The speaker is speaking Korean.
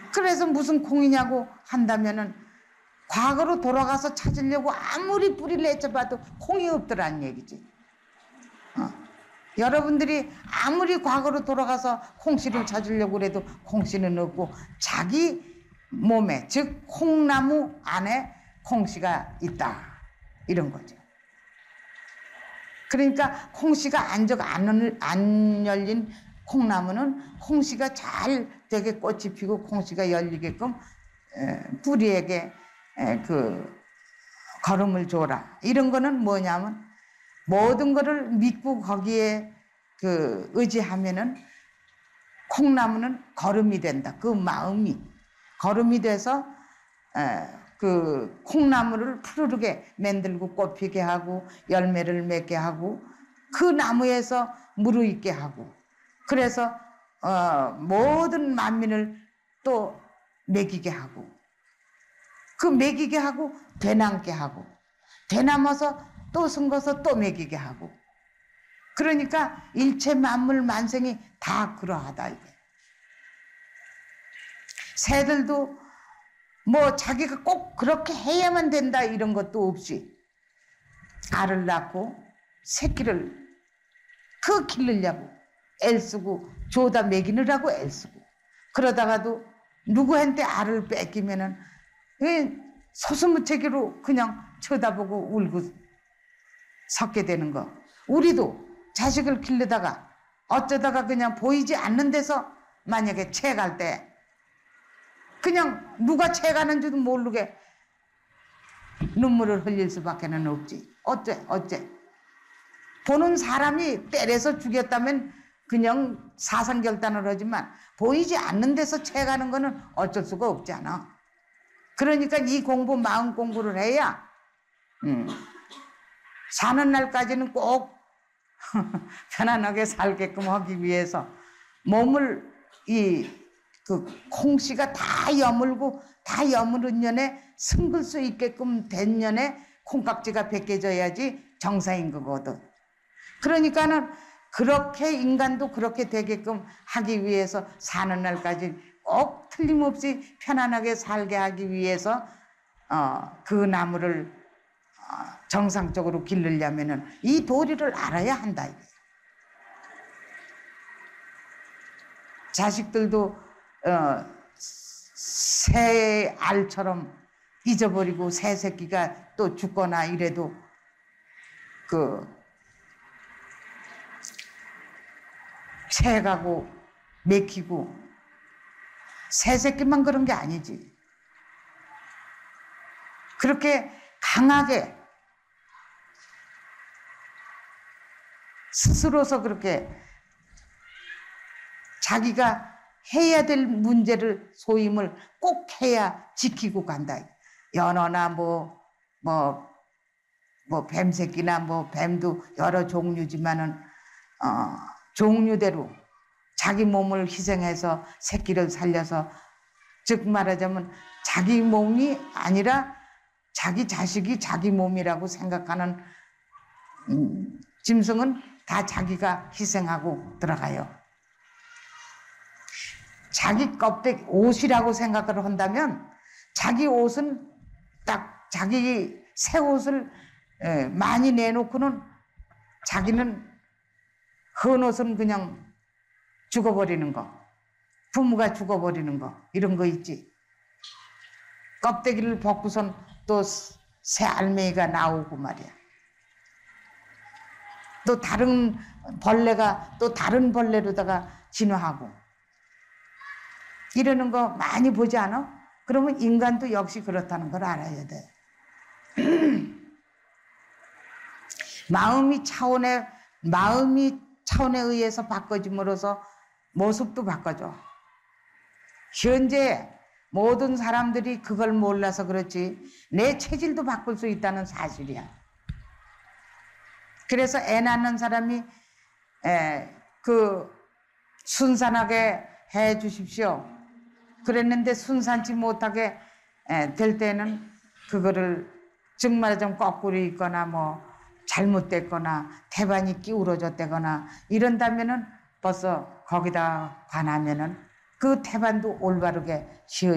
그래서 무슨 콩이냐고 한다면은 과거로 돌아가서 찾으려고 아무리 뿌리를 헤쳐봐도 콩이 없더란 얘기지. 여러분들이 아무리 과거로 돌아가서 콩씨를 찾으려고 그래도 콩씨는 없고 자기 몸에, 즉 콩나무 안에 콩씨가 있다, 이런 거죠. 그러니까 콩씨가 안 열린 콩나무는 콩씨가 잘 되게 꽃이 피고 콩씨가 열리게끔 뿌리에게 그 걸음을 줘라. 이런 거는 뭐냐면 모든 거를 믿고 거기에 그 의지하면은 콩나무는 걸음이 된다. 그 마음이 걸음이 돼서 그 콩나무를 푸르르게 만들고 꽃 피게 하고 열매를 맺게 하고 그 나무에서 무르익게 하고, 그래서 모든 만민을 또 먹이게 하고, 그 먹이게 하고 되남게 하고, 되남아서 또 숨겨서 또 먹이게 하고, 그러니까 일체 만물 만생이 다 그러하다 이게. 새들도 뭐 자기가 꼭 그렇게 해야만 된다 이런 것도 없이 알을 낳고 새끼를 그 기르려고 애쓰고 조다 먹이느라고 애쓰고, 그러다가도 누구한테 알을 뺏기면은 소스무책으로 그냥 쳐다보고 울고 섞게 되는 거. 우리도 자식을 기르다가 어쩌다가 그냥 보이지 않는 데서 만약에 채갈 때 그냥 누가 채가는 줄도 모르게 눈물을 흘릴 수밖에 없지. 어째 보는 사람이 때려서 죽였다면 그냥 사상결단을 하지만 보이지 않는 데서 채가는 거는 어쩔 수가 없잖아. 그러니까 이 공부, 마음 공부를 해야 사는 날까지는 꼭 편안하게 살게끔 하기 위해서 몸을 그 콩씨가 다 여물고 다 여물은 년에 숨길 수 있게끔 된 년에 콩깍지가 벗겨져야지 정상인 거거든. 그러니까는 그렇게 인간도 그렇게 되게끔 하기 위해서 사는 날까지 꼭 틀림없이 편안하게 살게 하기 위해서 그 나무를 정상적으로 기르려면은 이 도리를 알아야 한다. 자식들도 새 알처럼 잊어버리고 새 새끼가 또 죽거나 이래도 채가고 맥히고, 새 새끼만 그런 게 아니지. 그렇게 강하게 스스로서 그렇게 자기가 해야 될 문제를 소임을 꼭 해야 지키고 간다. 연어나 뱀새끼나 뱀도 여러 종류지만은 종류대로 자기 몸을 희생해서 새끼를 살려서, 즉 말하자면 자기 몸이 아니라 자기 자식이 자기 몸이라고 생각하는 짐승은 다 자기가 희생하고 들어가요. 자기 껍데기 옷이라고 생각을 한다면 자기 옷은 딱 자기 새 옷을 많이 내놓고는 자기는 헌 옷은 그냥 죽어버리는 거, 부모가 죽어버리는 거, 이런 거 있지. 껍데기를 벗고선 또 새 알맹이가 나오고 말이야. 또 다른 벌레가 또 다른 벌레로다가 진화하고 이러는 거 많이 보지 않아? 그러면 인간도 역시 그렇다는 걸 알아야 돼. 마음이 차원에 의해서 바꿔짐으로써 모습도 바꿔줘. 현재 모든 사람들이 그걸 몰라서 그렇지 내 체질도 바꿀 수 있다는 사실이야. 그래서 애 낳는 사람이 순산하게 해 주십시오 그랬는데 순산치 못하게 될 때는 그거를 정말 좀 거꾸로 있거나 잘못됐거나 태반이 기울어졌다거나 이런다면은 벌써 거기다 관하면은 그 태반도 올바르게 지어